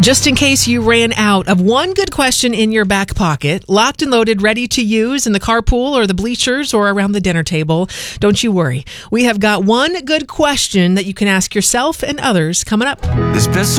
Just in case you ran out of one good question in your back pocket, locked and loaded, ready to use in the carpool or the bleachers or around the dinner table, don't you worry. We have got one good question that you can ask yourself and others coming up. This best